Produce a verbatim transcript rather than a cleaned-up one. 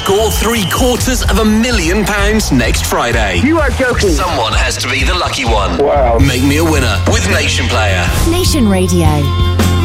score three quarters of a million pounds next Friday. You are joking. Someone has to be the lucky one. Wow. Make me a winner with Nation Player. Nation Radio.